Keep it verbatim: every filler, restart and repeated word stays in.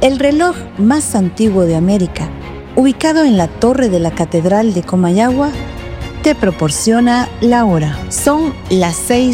El reloj más antiguo de América, ubicado en la torre de la Catedral de Comayagua, te proporciona la hora. Son las seis